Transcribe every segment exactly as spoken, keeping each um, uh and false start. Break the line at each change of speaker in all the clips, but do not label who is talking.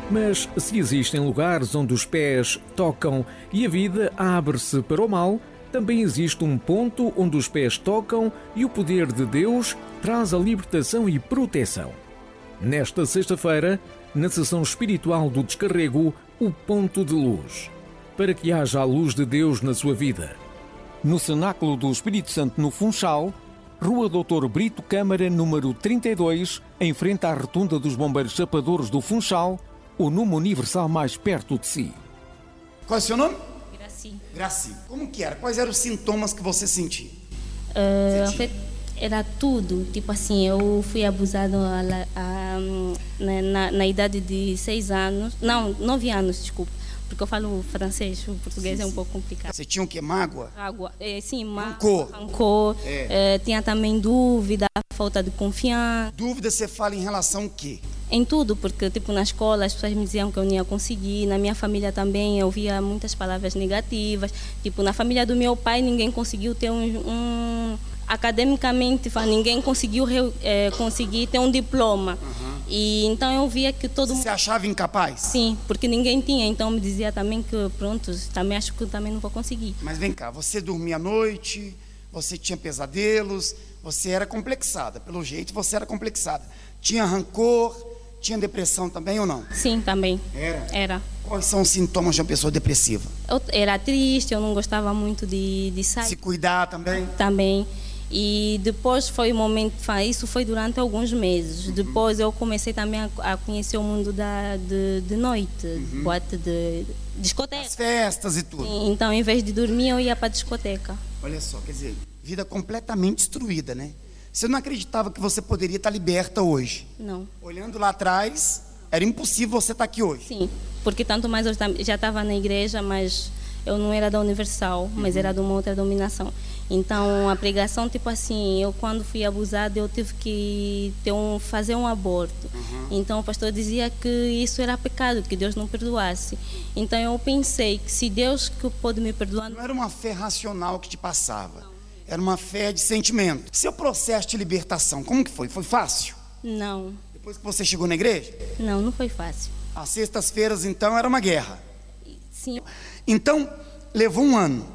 Mas se existem lugares onde os pés tocam e a vida abre-se para o mal, também existe um ponto onde os pés tocam e o poder de Deus traz a libertação e proteção. Nesta sexta-feira, na sessão espiritual do Descarrego, o ponto de luz, para que haja a luz de Deus na sua vida. No Cenáculo do Espírito Santo, no Funchal, Rua doutor Brito Câmara, número trinta e dois, em frente à Rotunda dos Bombeiros Chapadores do Funchal, o número universal mais perto de si.
Qual é o seu nome?
Graci.
Graci. Como que era? Quais eram os sintomas que você sentia?
Uh, sentia? Era tudo. Tipo assim, eu fui abusada a, a, na, na, na idade de seis anos. Não, nove anos, desculpa. Porque eu falo francês, o português sim, é um sim. pouco complicado.
Você tinha o que? Mágoa?
Água. É, sim, mágoa.
Rancor.
Rancor. É. É, tinha também dúvida, falta de confiança.
Dúvida você fala em relação ao quê?
Em tudo, porque tipo na escola as pessoas me diziam que eu não ia conseguir, na minha família também eu ouvia muitas palavras negativas, tipo na família do meu pai ninguém conseguiu ter um, um academicamente, ninguém conseguiu é, conseguir ter um diploma. Uhum. E então eu via que todo mundo...
Você achava incapaz?
Sim, porque ninguém tinha, então me dizia também que pronto, também acho que eu também não vou conseguir.
Mas vem cá, você dormia à noite, você tinha pesadelos, você era complexada, pelo jeito você era complexada. Tinha rancor, tinha depressão também ou não?
Sim, também.
Era?
Era.
Quais são os sintomas de uma pessoa depressiva?
Eu era triste, eu não gostava muito de, de sair.
Se cuidar também?
Também. E depois foi o momento, isso foi durante alguns meses. Uhum. Depois eu comecei também a, a conhecer o mundo da, de, de noite, uhum. boate de, de discoteca.
As festas e tudo.
Sim, então, em vez de dormir, eu ia para a discoteca.
Olha só, quer dizer, vida completamente destruída, né? Você não acreditava que você poderia estar liberta hoje?
Não.
Olhando lá atrás, era impossível você estar aqui hoje.
Sim, porque tanto mais eu já estava na igreja, mas eu não era da Universal, mas uhum. era de uma outra dominação. Então, a pregação, tipo assim, eu quando fui abusada, eu tive que ter um, fazer um aborto. Uhum. Então, o pastor dizia que isso era pecado, que Deus não perdoasse. Então, eu pensei que se Deus que pôde me perdoar...
Não era uma fé racional que te passava. Não. Era uma fé de sentimento. Seu processo de libertação, como que foi? Foi fácil?
Não.
Depois que você chegou na igreja?
Não, não foi fácil.
As sextas-feiras, então, era uma guerra?
Sim.
Então, levou um ano.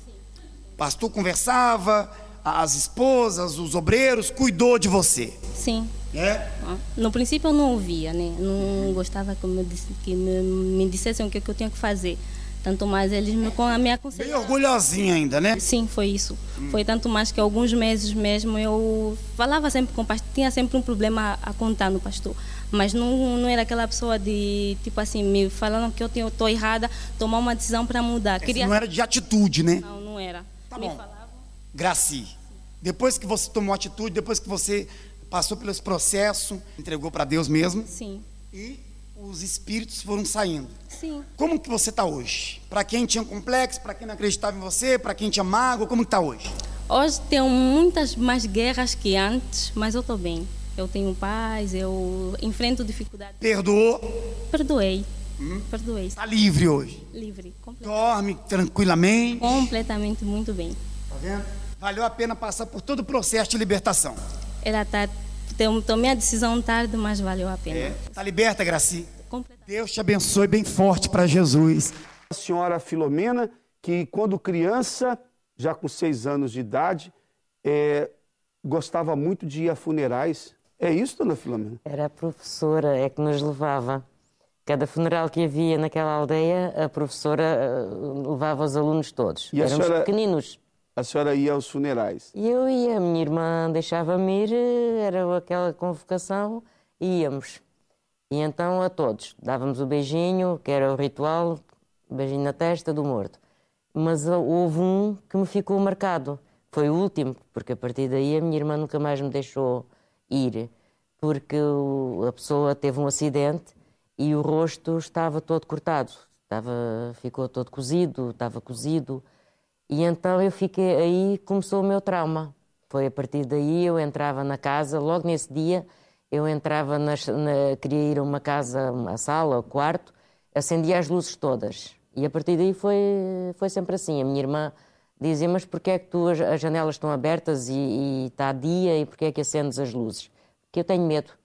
O pastor conversava, as esposas, os obreiros, cuidou de você.
Sim.
É?
No princípio eu não ouvia, né? Não gostava que me, que me, me dissessem o que eu tinha que fazer. Tanto mais eles me, com a minha aconselharam.
Bem orgulhosinha ainda, né?
Sim, foi isso.
Hum.
Foi tanto mais que alguns meses mesmo eu falava sempre com o pastor, tinha sempre um problema a, a contar no pastor. Mas não, não era aquela pessoa de, tipo assim, me falando que eu estou errada, tomar uma decisão para mudar.
É,
Queria...
Não era de atitude, né?
Não, não era.
Tá
me
bom.
falavam...
Graci, depois que você tomou atitude, depois que você passou pelo processo, entregou para Deus mesmo.
Sim.
E os espíritos foram saindo.
Sim.
Como que você está hoje? Para quem tinha complexo, para quem não acreditava em você, para quem tinha mágoa, como que está hoje?
Hoje tenho muitas mais guerras que antes, mas eu estou bem. Eu tenho paz, eu enfrento dificuldades.
Perdoou?
Perdoei.
Hum?
Perdoei.
Está livre hoje?
Livre.
Dorme tranquilamente?
Completamente, muito bem.
Tá vendo? Valeu a pena passar por todo o processo de libertação.
Ela tá, tomei a decisão tarde, mas valeu a pena.
É. Tá liberta, Graci?
Completamente.
Deus te abençoe bem forte para Jesus.
A senhora Filomena, que quando criança, já com seis anos de idade, é, gostava muito de ir a funerais. É isso, dona Filomena?
Era a professora, é que nos levava. Cada funeral que havia naquela aldeia, a professora uh, levava os alunos todos.
E a
Éramos
senhora,
pequeninos.
A senhora ia aos funerais?
E eu ia, a minha irmã deixava-me ir, era aquela convocação, e íamos. E então a todos, dávamos o beijinho, que era o ritual, beijinho na testa do morto. Mas uh, houve um que me ficou marcado. Foi o último, porque a partir daí a minha irmã nunca mais me deixou ir, porque o, a pessoa teve um acidente e o rosto estava todo cortado, estava, ficou todo cozido, estava cozido. E então eu fiquei, aí começou o meu trauma. Foi a partir daí, eu entrava na casa, logo nesse dia, eu entrava, nas, na, queria ir a uma casa, uma sala, um quarto, acendia as luzes todas. E a partir daí foi, foi sempre assim. A minha irmã dizia, mas porquê é que tu, as, as janelas estão abertas e, e está dia e porquê é que acendes as luzes? Porque eu tenho medo.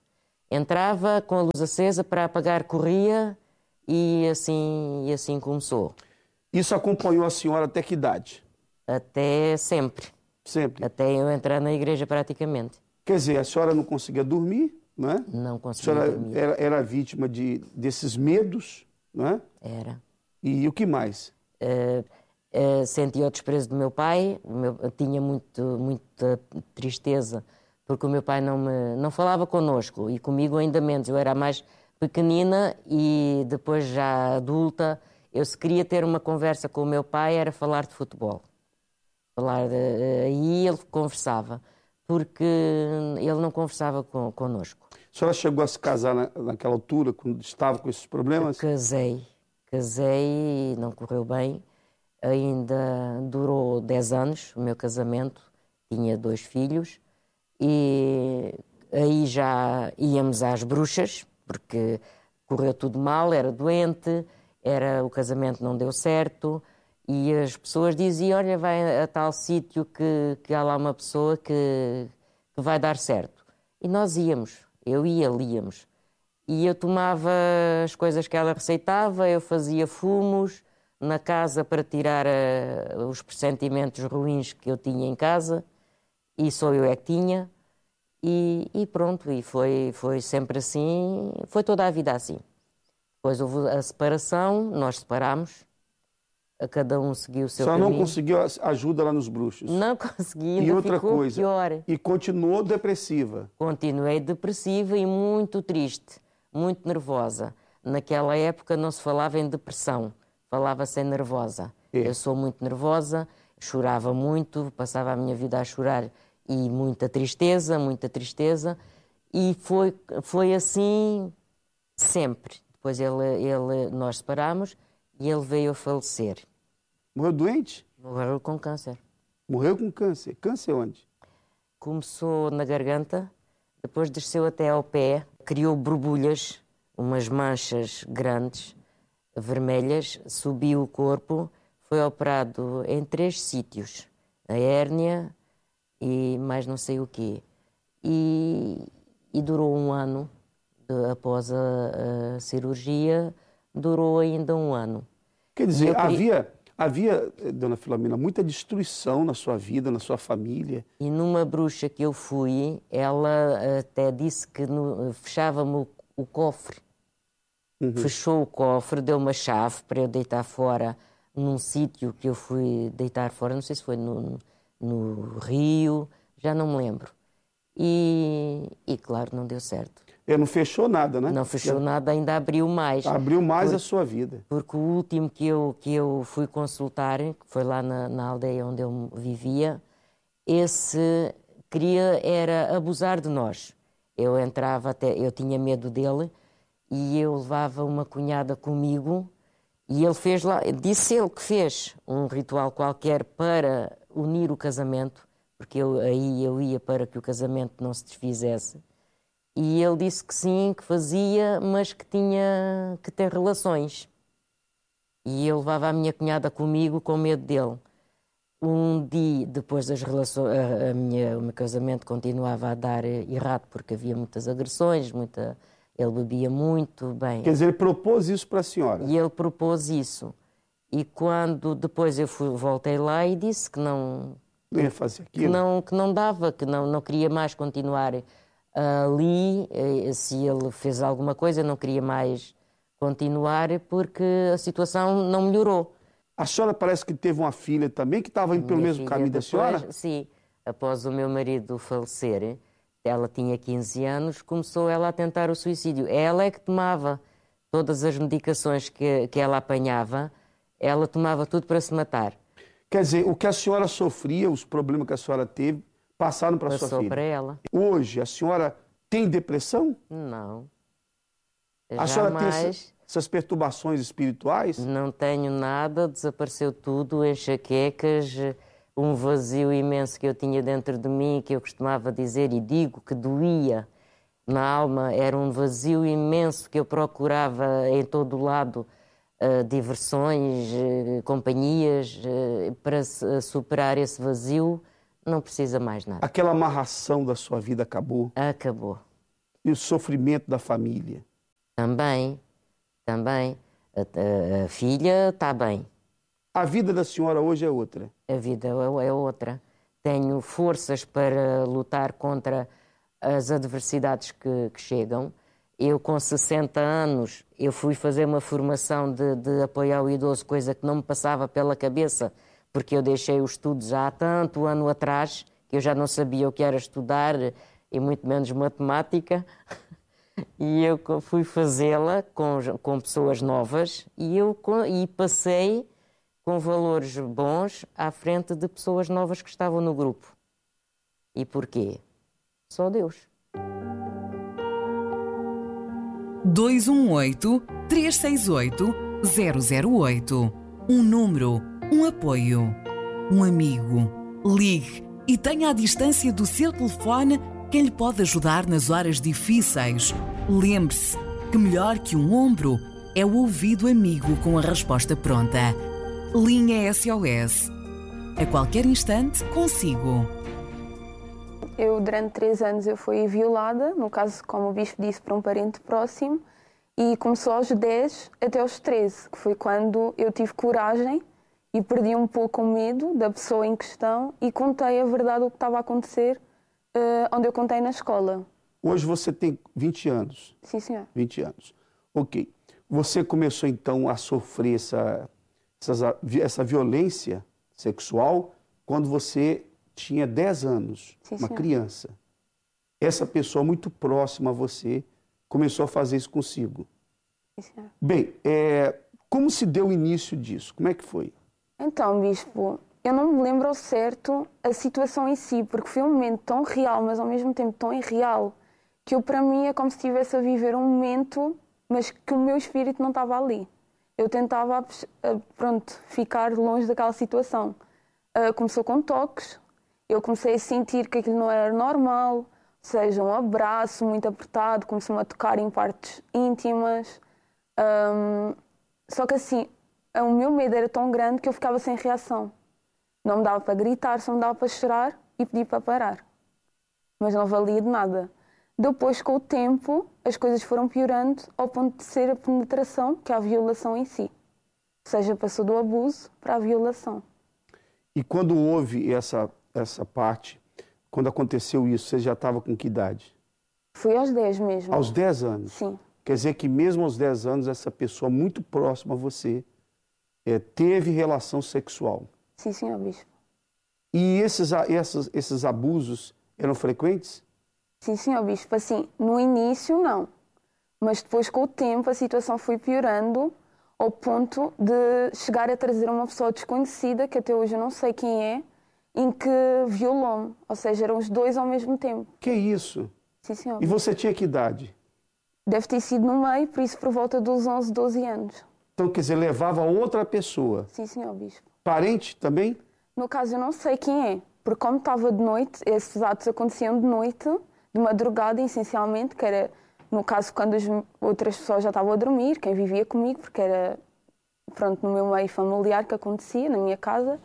Entrava com a luz acesa, para apagar corria e assim, e assim começou.
Isso acompanhou a senhora até que idade?
Até sempre.
Sempre?
Até eu entrar na igreja praticamente.
Quer dizer, a senhora não conseguia dormir, não é?
Não conseguia
a senhora
dormir.
Era, era vítima de, desses medos, não é?
Era.
E o que mais?
Uh, uh, sentia o desprezo do meu pai, o meu, tinha muito, muita tristeza, porque o meu pai não, me, não falava connosco, e comigo ainda menos. Eu era a mais pequenina e depois já adulta, eu se queria ter uma conversa com o meu pai era falar de futebol. Falar de, aí ele conversava, porque ele não conversava con, connosco.
A senhora chegou a se casar na, naquela altura, quando estava com esses problemas?
Eu casei. Casei e não correu bem. Ainda durou dez anos o meu casamento. Tinha dois filhos. E aí já íamos às bruxas, porque correu tudo mal, era doente, era, o casamento não deu certo. E as pessoas diziam, olha, vai a tal sítio que, que há lá uma pessoa que, que vai dar certo. E nós íamos, eu e ele íamos. E eu tomava as coisas que ela receitava, eu fazia fumos na casa para tirar uh, os pressentimentos ruins que eu tinha em casa, e só eu é que tinha, e, e pronto, e foi, foi sempre assim, foi toda a vida assim. Depois houve a separação, nós separámos, cada um seguiu o seu
caminho. Só não conseguiu ajuda lá nos bruxos?
Não consegui, ainda
e outra
ficou
coisa,
pior.
E continuou depressiva?
Continuei depressiva e muito triste. Muito nervosa. Naquela época não se falava em depressão, falava-se em nervosa. É. Eu sou muito nervosa, chorava muito, passava a minha vida a chorar e muita tristeza, muita tristeza. E foi, foi assim sempre. Depois ele, ele, nós separámos e ele veio a falecer.
Morreu doente?
Morreu com câncer.
Morreu com câncer? Câncer onde?
Começou na garganta, depois desceu até ao pé, criou borbulhas, umas manchas grandes, vermelhas, subiu o corpo, foi operado em três sítios, a hérnia e mais não sei o quê. E, e durou um ano, de, após a, a cirurgia, durou ainda um ano.
Quer dizer,
queria...
havia, havia, dona Filomena, muita destruição na sua vida, na sua família.
E numa bruxa que eu fui, ela até disse que no, fechava-me o, o cofre. Uhum. Fechou o cofre, deu uma chave para eu deitar fora num sítio que eu fui deitar fora, não sei se foi no, no Rio, já não me lembro. E, e claro, não deu certo.
É, não fechou nada, né?
Não fechou nada, ainda abriu mais.
Abriu mais
por,
a sua vida.
Porque o último que eu, que eu fui consultar, que foi lá na, na aldeia onde eu vivia, esse queria era abusar de nós. Eu entrava até, eu tinha medo dele e eu levava uma cunhada comigo e ele fez lá, disse ele que fez um ritual qualquer para unir o casamento, porque eu, aí eu ia para que o casamento não se desfizesse. E ele disse que sim, que fazia, mas que tinha que ter relações. E eu levava a minha cunhada comigo com medo dele. Um dia depois das relações, a, a minha, o meu casamento continuava a dar errado, porque havia muitas agressões, muita, ele bebia muito, bem.
Quer dizer, ele propôs isso para a senhora?
E ele propôs isso. E quando depois eu fui, voltei lá e disse que não...
Não ia fazer aquilo?
Que não, que não dava, que não, não queria mais continuar ali, se ele fez alguma coisa, não queria mais continuar porque a situação não melhorou.
A senhora parece que teve uma filha também que estava indo pelo mesmo caminho da senhora?
Sim, após o meu marido falecer, ela tinha quinze anos, começou ela a tentar o suicídio. Ela é que tomava todas as medicações que, que ela apanhava, ela tomava tudo para se matar.
Quer dizer, o que a senhora sofria, os problemas que a senhora teve, passaram para a sua filha?
Passou para ela.
Hoje, a senhora tem depressão?
Não.
A
Jamais.
senhora tem essa, essas perturbações espirituais?
Não tenho nada, desapareceu tudo, enxaquecas, um vazio imenso que eu tinha dentro de mim, que eu costumava dizer e digo que doía na alma, era um vazio imenso que eu procurava em todo o lado, uh, diversões, uh, companhias, uh, para uh, superar esse vazio. Não precisa mais nada.
Aquela amarração da sua vida acabou?
Acabou.
e o sofrimento da família?
Também, também. A, a, a filha está bem.
A vida da senhora hoje é outra?
A vida é, é outra. Tenho forças para lutar contra as adversidades que, que chegam. Eu, com sessenta anos, eu fui fazer uma formação de, de apoio ao idoso, coisa que não me passava pela cabeça, porque eu deixei os estudos já há tanto ano atrás, que eu já não sabia o que era estudar, e muito menos matemática. E eu fui fazê-la com, com pessoas novas e, eu, e passei com valores bons à frente de pessoas novas que estavam no grupo. E porquê? Só Deus.
dois um oito, três seis oito, zero zero oito. Um número, um apoio, um amigo. Ligue e tenha à distância do seu telefone quem lhe pode ajudar nas horas difíceis. Lembre-se que melhor que um ombro é o ouvido amigo com a resposta pronta. Linha S O S. A qualquer instante, consigo.
Eu, durante três anos, eu fui violada, no caso, como o bispo disse, por um parente próximo, e começou aos dez até aos treze, que foi quando eu tive coragem e perdi um pouco o medo da pessoa em questão e contei a verdade do que estava a acontecer, uh, onde eu contei na escola.
Hoje você tem vinte anos?
Sim, senhor.
vinte anos. Ok. Você começou, então, a sofrer essa, essa, essa violência sexual quando você tinha dez anos,
Sim,
uma
senhor.
criança. Essa pessoa muito próxima a você começou a fazer isso consigo.
Sim, senhor.
Bem, é, como se deu o início disso? Como é que foi?
Então, bispo, eu não me lembro ao certo a situação em si, porque foi um momento tão real, mas ao mesmo tempo tão irreal, que eu, para mim, é como se estivesse a viver um momento, mas que o meu espírito não estava ali. Eu tentava, pronto, ficar longe daquela situação. Uh, começou com toques, eu comecei a sentir que aquilo não era normal, ou seja, um abraço muito apertado, começou-me a tocar em partes íntimas. Um, só que assim, o meu medo era tão grande que eu ficava sem reação. Não me dava para gritar, só me dava para chorar e pedir para parar. Mas não valia de nada. Depois, com o tempo, as coisas foram piorando ao ponto de ser a penetração, que é a violação em si. Ou seja, passou do abuso para a violação.
E quando houve essa, essa parte, quando aconteceu isso, você já estava com que idade?
Fui aos dez mesmo.
Aos dez anos?
Sim.
Quer dizer que mesmo aos dez anos, essa pessoa muito próxima a você é, teve relação sexual?
Sim, senhor bispo.
E esses, esses, esses abusos eram frequentes?
Sim, senhor bispo. Assim, no início, não. Mas depois, com o tempo, a situação foi piorando ao ponto de chegar a trazer uma pessoa desconhecida, que até hoje eu não sei quem é, em que violou-me. Ou seja, eram os dois ao mesmo tempo.
Que isso?
Sim, senhor.
E você tinha que idade?
Deve ter sido no meio, por isso por volta dos onze, doze anos.
Então, quer dizer, levava outra pessoa?
Sim, senhor bispo.
Parente também?
No caso, eu não sei quem é, porque como estava de noite, esses atos aconteciam de noite, de madrugada, essencialmente, que era, no caso, quando as outras pessoas já estavam a dormir, quem vivia comigo, porque era, pronto, no meu meio familiar que acontecia, na minha casa.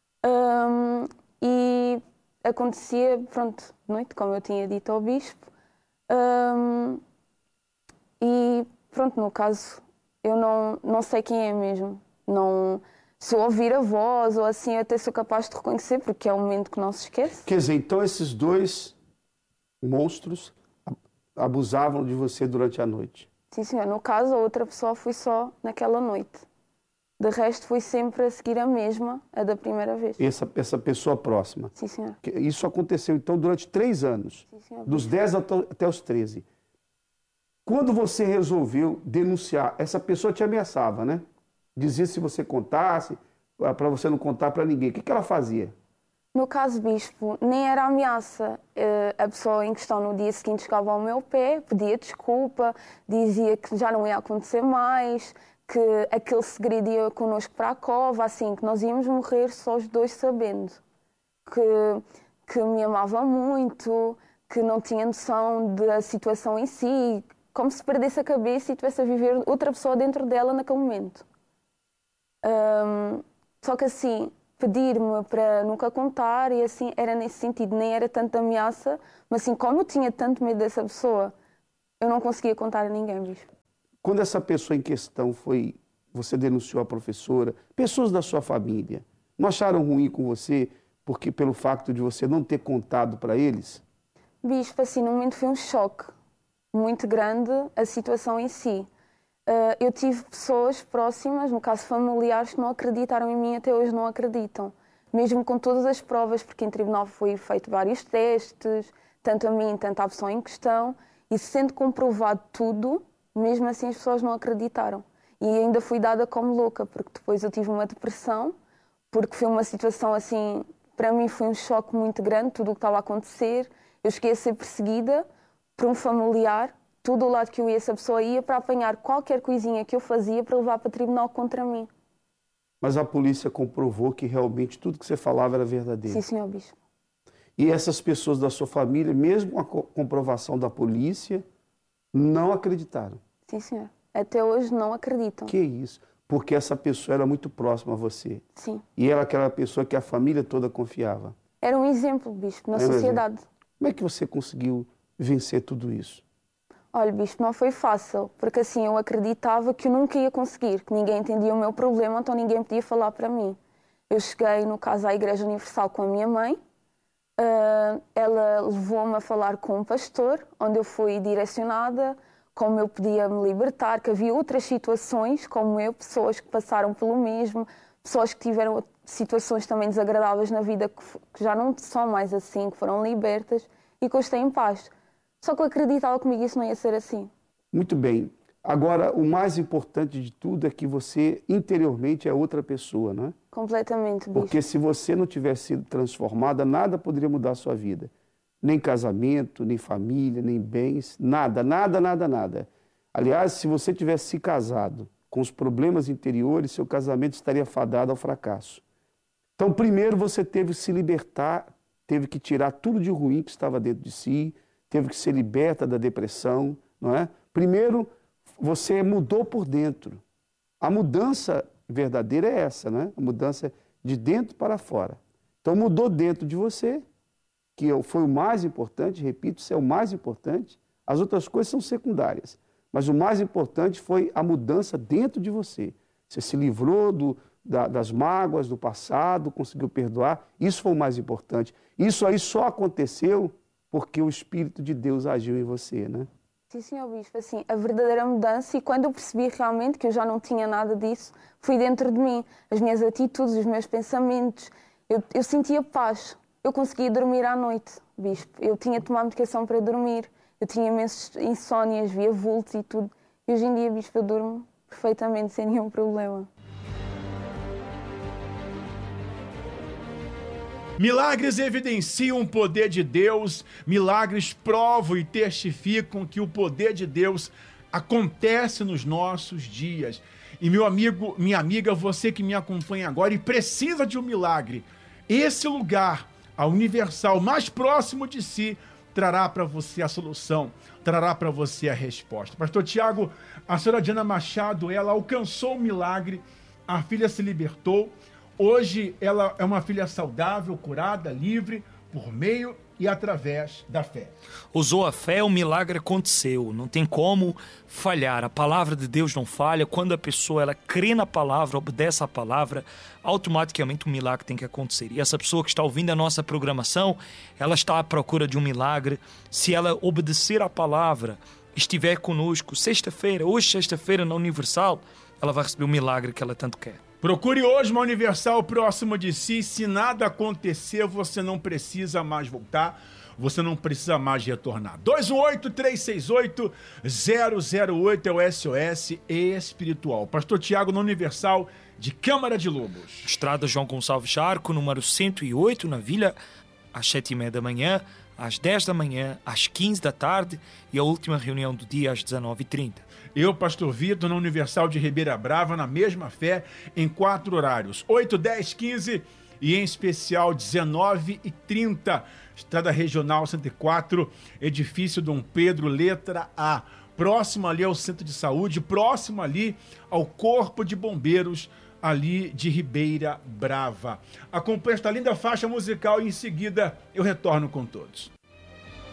Um, e acontecia, pronto, de noite, como eu tinha dito ao bispo. Um, e, pronto, no caso, eu não, não sei quem é mesmo. Não... Se eu ouvir a voz ou assim, até sou capaz de reconhecer, porque é um momento que não se esquece.
Quer dizer, então esses dois monstros abusavam de você durante a noite?
Sim, senhor. No caso, a outra pessoa foi só naquela noite. De resto, foi sempre a seguir a mesma, a da primeira vez.
Essa, essa pessoa próxima?
Sim, senhor.
Isso aconteceu, então, durante três anos?
Sim, senhor.
Dos dez até os treze. Quando você resolveu denunciar, essa pessoa te ameaçava, né? Dizia se você contasse, para você não contar para ninguém. O que, que ela fazia?
No caso, bispo, nem era ameaça. A pessoa em questão no dia seguinte chegava ao meu pé, pedia desculpa, dizia que já não ia acontecer mais, que aquele segredo ia connosco para a cova, assim, que nós íamos morrer só os dois sabendo. Que, que me amava muito, que não tinha noção da situação em si, como se perdesse a cabeça e tivesse a viver outra pessoa dentro dela naquele momento. Um, só que assim, pedir-me para nunca contar e assim, era nesse sentido, nem era tanta ameaça, mas assim, como eu tinha tanto medo dessa pessoa, eu não conseguia contar a ninguém, bispo.
Quando essa pessoa em questão foi, você denunciou a professora, pessoas da sua família, não acharam ruim com você porque pelo fato de você não ter contado para eles?
Bispo, assim, no momento foi um choque muito grande a situação em si. Uh, eu tive pessoas próximas, no caso familiares, que não acreditaram em mim, até hoje não acreditam. Mesmo com todas as provas, porque em tribunal foi feito vários testes, tanto a mim, tanto à pessoa em questão, e sendo comprovado tudo, mesmo assim as pessoas não acreditaram. E ainda fui dada como louca, porque depois eu tive uma depressão, porque foi uma situação assim, para mim foi um choque muito grande, tudo o que estava a acontecer. Eu cheguei a ser perseguida por um familiar, tudo o lado que eu ia, essa pessoa ia para apanhar qualquer coisinha que eu fazia para levar para o tribunal contra mim.
Mas a polícia comprovou que realmente tudo que você falava era verdadeiro?
Sim, senhor bispo.
E essas pessoas da sua família, mesmo com a comprovação da polícia, não acreditaram?
Sim, senhor. Até hoje não acreditam.
Que isso? Porque essa pessoa era muito próxima a você.
Sim.
E era aquela pessoa que a família toda confiava.
Era um exemplo, bispo, na
Era um
sociedade.
exemplo. Como é que você conseguiu vencer tudo isso?
Olha, bispo, não foi fácil, porque assim eu acreditava que eu nunca ia conseguir, que ninguém entendia o meu problema, então ninguém podia falar para mim. Eu cheguei, no caso, à Igreja Universal com a minha mãe, uh, ela levou-me a falar com um pastor, onde eu fui direcionada, como eu podia me libertar, que havia outras situações, como eu, pessoas que passaram pelo mesmo, pessoas que tiveram situações também desagradáveis na vida, que, que já não são mais assim, que foram libertas e que hoje têm paz. Só que eu acreditava comigo isso não ia ser assim.
Muito bem. Agora, o mais importante de tudo é que você, interiormente, é outra pessoa, não é?
Completamente, bispo.
Porque se você não tivesse sido transformada, nada poderia mudar a sua vida. Nem casamento, nem família, nem bens, nada, nada, nada, nada. Aliás, se você tivesse se casado com os problemas interiores, seu casamento estaria fadado ao fracasso. Então, primeiro você teve que se libertar, teve que tirar tudo de ruim que estava dentro de si, teve que ser liberta da depressão, não é? Primeiro, você mudou por dentro. A mudança verdadeira é essa, né? A mudança de dentro para fora. Então, mudou dentro de você, que foi o mais importante, repito, isso é o mais importante. As outras coisas são secundárias. Mas o mais importante foi a mudança dentro de você. Você se livrou do, da, das mágoas do passado, conseguiu perdoar. Isso foi o mais importante. Isso aí só aconteceu porque o Espírito de Deus agiu em você, né?
Sim, senhor bispo, assim, a verdadeira mudança, e quando eu percebi realmente que eu já não tinha nada disso, foi dentro de mim. As minhas atitudes, os meus pensamentos, eu, eu sentia paz. Eu conseguia dormir à noite, bispo. Eu tinha tomado medicação para dormir, eu tinha imensas insónias, via vultos e tudo. E hoje em dia, bispo, eu durmo perfeitamente, sem nenhum problema.
Milagres evidenciam o poder de Deus, milagres provam e testificam que o poder de Deus acontece nos nossos dias. E meu amigo, minha amiga, você que me acompanha agora e precisa de um milagre, esse lugar, a Universal, mais próximo de si, trará para você a solução, trará para você a resposta. Pastor Tiago, a senhora Diana Machado, ela alcançou o milagre, a filha se libertou. Hoje ela é uma filha saudável, curada, livre, por meio e através da fé.
Usou a fé, o milagre aconteceu. Não tem como falhar. A palavra de Deus não falha. Quando a pessoa ela crê na palavra, obedece à palavra, automaticamente um milagre tem que acontecer. E essa pessoa que está ouvindo a nossa programação, ela está à procura de um milagre. Se ela obedecer à palavra, estiver conosco sexta-feira, hoje sexta-feira na Universal, ela vai receber o milagre que ela tanto quer.
Procure hoje uma Universal próximo de si. Se nada acontecer, você não precisa mais voltar. Você não precisa mais retornar. dois um oito, três seis oito, zero zero oito é o S O S espiritual. Pastor Tiago na Universal de Câmara de Lobos.
Estrada João Gonçalves Charco, número cento e oito, na Vila, às sete e meia da manhã, às dez da manhã, às quinze da tarde e a última reunião do dia às dezenove e trinta.
Eu, Pastor Vitor, na Universal de Ribeira Brava, na mesma fé, em quatro horários, oito, dez, quinze e em especial dezenove e trinta. Estrada Regional cento e quatro, edifício Dom Pedro, letra A. Próximo ali ao Centro de Saúde, próximo ali ao Corpo de Bombeiros, ali de Ribeira Brava. Acompanhe esta linda faixa musical e em seguida eu retorno com todos.